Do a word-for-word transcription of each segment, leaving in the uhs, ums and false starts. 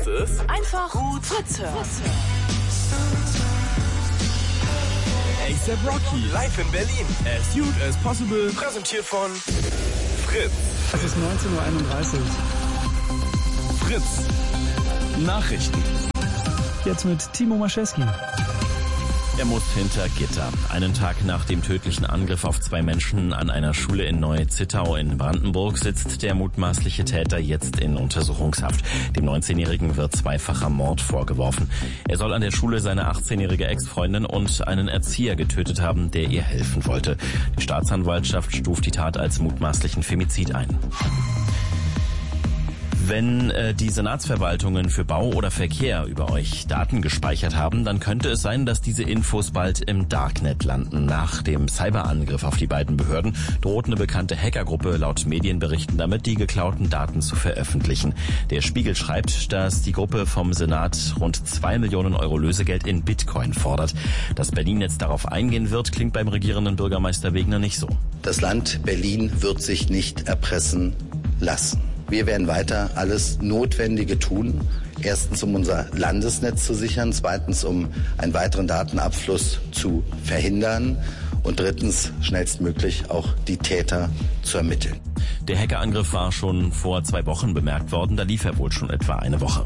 Beste ist einfach gut Fritz hören. A$AP Rocky live in Berlin. As cute as possible. Präsentiert von Fritz. Es ist neunzehn Uhr einunddreißig. Fritz. Nachrichten. Jetzt mit Timo Maschewski. Er muss hinter Gitter. Einen Tag nach dem tödlichen Angriff auf zwei Menschen an einer Schule in Neu-Zittau in Brandenburg sitzt der mutmaßliche Täter jetzt in Untersuchungshaft. Dem neunzehnjährigen wird zweifacher Mord vorgeworfen. Er soll an der Schule seine achtzehnjährige Ex-Freundin und einen Erzieher getötet haben, der ihr helfen wollte. Die Staatsanwaltschaft stuft die Tat als mutmaßlichen Femizid ein. Wenn äh, die Senatsverwaltungen für Bau oder Verkehr über euch Daten gespeichert haben, dann könnte es sein, dass diese Infos bald im Darknet landen. Nach dem Cyberangriff auf die beiden Behörden droht eine bekannte Hackergruppe laut Medienberichten damit, die geklauten Daten zu veröffentlichen. Der Spiegel schreibt, dass die Gruppe vom Senat rund zwei Millionen Euro Lösegeld in Bitcoin fordert. Dass Berlin jetzt darauf eingehen wird, klingt beim regierenden Bürgermeister Wegner nicht so. Das Land Berlin wird sich nicht erpressen lassen. Wir werden weiter alles Notwendige tun. Erstens, um unser Landesnetz zu sichern. Zweitens, um einen weiteren Datenabfluss zu verhindern. Und drittens, schnellstmöglich auch die Täter zu ermitteln. Der Hackerangriff war schon vor zwei Wochen bemerkt worden. Da lief er wohl schon etwa eine Woche.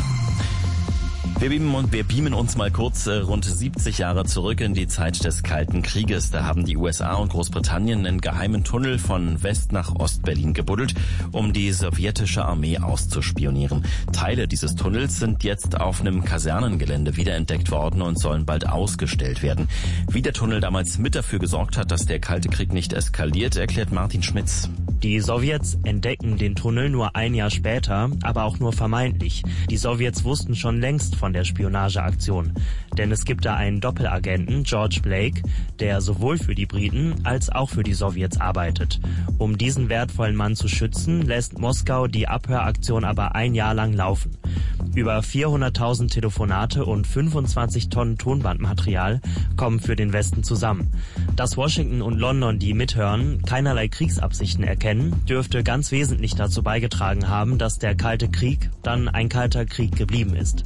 Wir beamen, wir beamen uns mal kurz äh, rund siebzig Jahre zurück in die Zeit des Kalten Krieges. Da haben die U S A und Großbritannien einen geheimen Tunnel von West nach Ost-Berlin gebuddelt, um die sowjetische Armee auszuspionieren. Teile dieses Tunnels sind jetzt auf einem Kasernengelände wiederentdeckt worden und sollen bald ausgestellt werden. Wie der Tunnel damals mit dafür gesorgt hat, dass der Kalte Krieg nicht eskaliert, erklärt Martin Schmitz. Die Sowjets entdecken den Tunnel nur ein Jahr später, aber auch nur vermeintlich. Die Sowjets wussten schon längst von der Spionageaktion. Denn es gibt da einen Doppelagenten, George Blake, der sowohl für die Briten als auch für die Sowjets arbeitet. Um diesen wertvollen Mann zu schützen, lässt Moskau die Abhöraktion aber ein Jahr lang laufen. Über vierhunderttausend Telefonate und fünfundzwanzig Tonnen Tonbandmaterial kommen für den Westen zusammen. Dass Washington und London, die mithören, keinerlei Kriegsabsichten erkennen, dürfte ganz wesentlich dazu beigetragen haben, dass der Kalte Krieg dann ein kalter Krieg geblieben ist.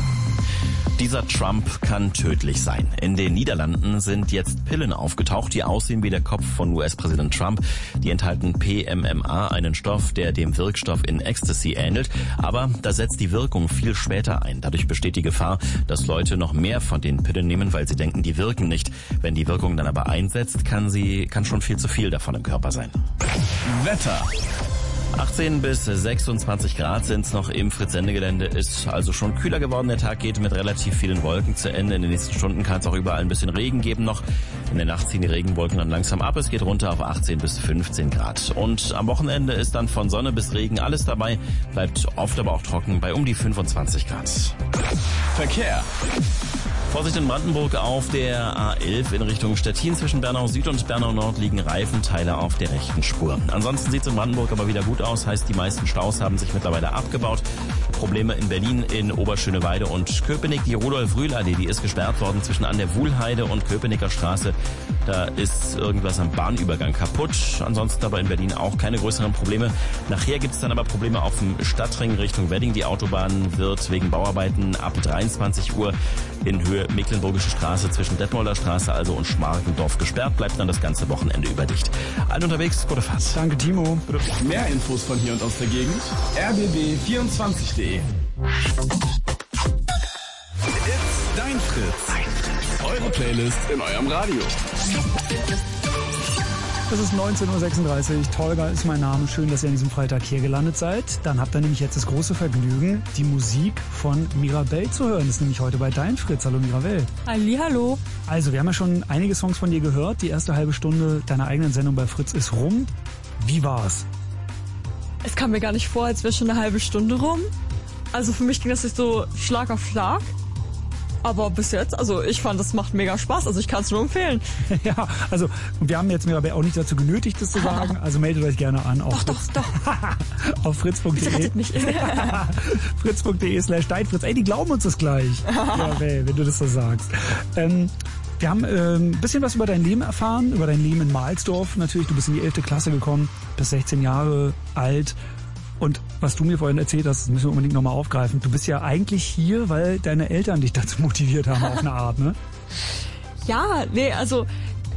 Dieser Trump kann tödlich sein. In den Niederlanden sind jetzt Pillen aufgetaucht, die aussehen wie der Kopf von U S-Präsident Trump. Die enthalten P M M A, einen Stoff, der dem Wirkstoff in Ecstasy ähnelt. Aber da setzt die Wirkung viel später ein. Dadurch besteht die Gefahr, dass Leute noch mehr von den Pillen nehmen, weil sie denken, die wirken nicht. Wenn die Wirkung dann aber einsetzt, kann sie, kann schon viel zu viel davon im Körper sein. Wetter. achtzehn bis sechsundzwanzig Grad sind es noch im Fritz-Sende-Gelände, ist also schon kühler geworden. Der Tag geht mit relativ vielen Wolken zu Ende. In den nächsten Stunden kann es auch überall ein bisschen Regen geben noch. In der Nacht ziehen die Regenwolken dann langsam ab. Es geht runter auf achtzehn bis fünfzehn Grad. Und am Wochenende ist dann von Sonne bis Regen alles dabei. Bleibt oft aber auch trocken bei um die fünfundzwanzig Grad. Verkehr. Vorsicht in Brandenburg auf der A elf in Richtung Stettin. Zwischen Bernau Süd und Bernau Nord liegen Reifenteile auf der rechten Spur. Ansonsten sieht es in Brandenburg aber wieder gut aus. Heißt, die meisten Staus haben sich mittlerweile abgebaut. Probleme in Berlin in Oberschöneweide und Köpenick. Die Rudolf-Rühl-Allee, die ist gesperrt worden zwischen an der Wuhlheide und Köpenicker Straße. Da ist irgendwas am Bahnübergang kaputt. Ansonsten aber in Berlin auch keine größeren Probleme. Nachher gibt es dann aber Probleme auf dem Stadtring Richtung Wedding. Die Autobahn wird wegen Bauarbeiten ab dreiundzwanzig Uhr in Höhe Mecklenburgische Straße zwischen Detmolder Straße also und Schmargendorf gesperrt. Bleibt dann das ganze Wochenende über dicht. Allen unterwegs, gute Fahrt. Danke, Timo. Mehr Infos von hier und aus der Gegend. R B B vierundzwanzig punkt de. It's dein Fritz. Eure Playlist in eurem Radio. Es ist neunzehn Uhr sechsunddreißig. Tolga ist mein Name. Schön, dass ihr an diesem Freitag hier gelandet seid. Dann habt ihr nämlich jetzt das große Vergnügen, die Musik von Mirabelle zu hören. Das ist nämlich heute bei Dein Fritz. Hallo Mirabelle. Hallihallo. Also, wir haben ja schon einige Songs von dir gehört. Die erste halbe Stunde deiner eigenen Sendung bei Fritz ist rum. Wie war's? Es kam mir gar nicht vor, als wäre schon eine halbe Stunde rum. Also für mich ging das nicht so Schlag auf Schlag. Aber bis jetzt, also ich fand, das macht mega Spaß. Also ich kann es nur empfehlen. Ja, also wir haben jetzt Mirabelle auch nicht dazu genötigt, das zu sagen. Also meldet euch gerne an. Auf doch, Fritz. doch, doch. Auf fritz punkt de. Rettet mich. fritz punkt de slash Deinfritz. Ey, die glauben uns das gleich. Mirabelle, wenn du das so sagst. Ähm, wir haben äh, ein bisschen was über dein Leben erfahren, über dein Leben in Mahlsdorf. Natürlich, du bist in die elfte Klasse gekommen, bist sechzehn Jahre alt. Und was du mir vorhin erzählt hast, das müssen wir unbedingt nochmal aufgreifen. Du bist ja eigentlich hier, weil deine Eltern dich dazu motiviert haben auf eine Art, ne? Ja, nee, also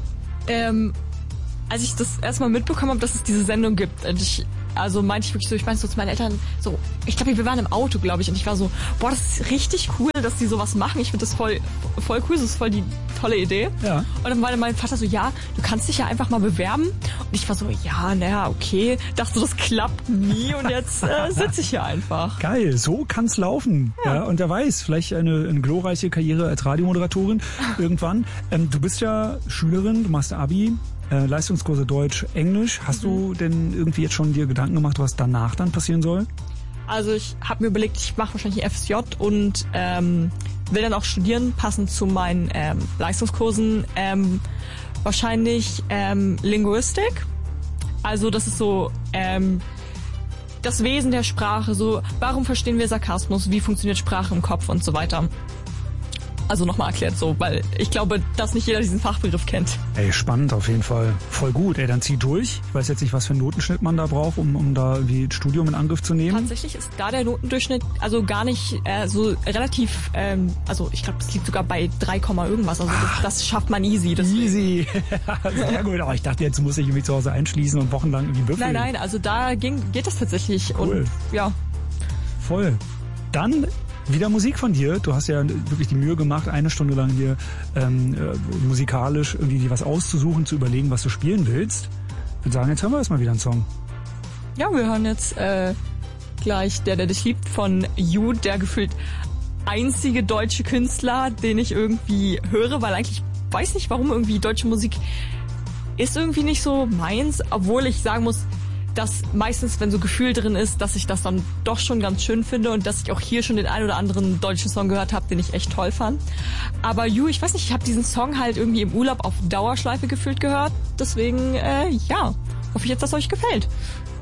ähm, als ich das erstmal mitbekommen habe, dass es diese Sendung gibt, und ich, also meinte ich wirklich so, ich meinte so zu meinen Eltern, so, ich glaube, wir waren im Auto, glaube ich, und ich war so, boah, das ist richtig cool, dass die sowas machen. Ich finde das voll, voll cool, das ist voll die tolle Idee. Ja. Und dann war mein Vater so, ja, du kannst dich ja einfach mal bewerben. Und ich war so, ja, naja, okay. Dachte, das klappt nie und jetzt äh, sitze ich hier einfach. Geil, so kann's laufen. Ja. Ja, und wer weiß, vielleicht eine, eine glorreiche Karriere als Radiomoderatorin irgendwann. Ähm, du bist ja Schülerin, du machst Abi. Äh, Leistungskurse Deutsch, Englisch. Hast mhm. du denn irgendwie jetzt schon dir Gedanken gemacht, was danach dann passieren soll? Also ich habe mir überlegt, ich mache wahrscheinlich F S J und ähm, will dann auch studieren, passend zu meinen ähm, Leistungskursen. Ähm, wahrscheinlich ähm, Linguistik. Also das ist so ähm, das Wesen der Sprache. So, warum verstehen wir Sarkasmus? Wie funktioniert Sprache im Kopf und so weiter. Also nochmal erklärt so, weil ich glaube, dass nicht jeder diesen Fachbegriff kennt. Ey, spannend auf jeden Fall. Voll gut. Ey, dann zieh durch. Ich weiß jetzt nicht, was für einen Notenschnitt man da braucht, um, um da irgendwie das Studium in Angriff zu nehmen. Tatsächlich ist da der Notendurchschnitt also gar nicht äh, so relativ, ähm, also ich glaube, es liegt sogar bei drei, irgendwas. Also das, das schafft man easy. Deswegen. Easy. Sehr gut. Aber ich dachte, jetzt muss ich irgendwie zu Hause einschließen und wochenlang irgendwie büffeln. Nein, nein, also da ging, geht das tatsächlich. Cool. Und ja. Voll. Dann wieder Musik von dir. Du hast ja wirklich die Mühe gemacht, eine Stunde lang hier ähm, äh, musikalisch irgendwie dir was auszusuchen, zu überlegen, was du spielen willst. Ich würde sagen, jetzt hören wir erstmal wieder einen Song. Ja, wir hören jetzt äh, gleich Der, der dich liebt von You, der gefühlt einzige deutsche Künstler, den ich irgendwie höre, weil eigentlich weiß nicht, warum irgendwie deutsche Musik ist irgendwie nicht so meins, obwohl ich sagen muss, dass meistens, wenn so Gefühl drin ist, dass ich das dann doch schon ganz schön finde und dass ich auch hier schon den ein oder anderen deutschen Song gehört habe, den ich echt toll fand. Aber You, ich weiß nicht, ich habe diesen Song halt irgendwie im Urlaub auf Dauerschleife gefühlt gehört. Deswegen, äh, ja, hoffe ich jetzt, dass euch gefällt.